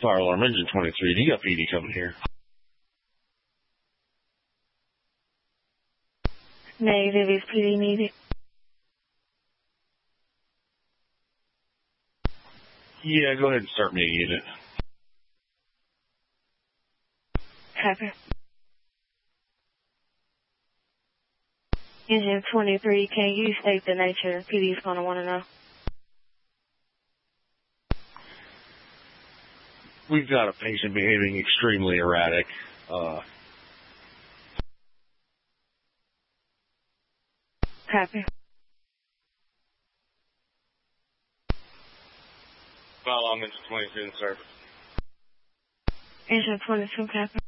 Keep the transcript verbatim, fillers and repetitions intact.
Fire alarm engine twenty-three. Do you got P D coming here? Negative, is P D needed? Yeah, go ahead and start me a unit. Copy. Engine twenty-three, can you state the nature? P D's going to want to know. We've got a patient behaving extremely erratic. Uh, Copy. Fire alarm engine twenty-two in service. Engine twenty-two, copy.